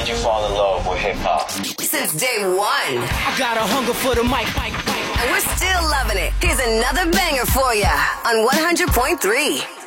did you fall in love with hip-hop? Since day one. I got a hunger for the mic. And we're still loving it. Here's another banger for ya on 100.3.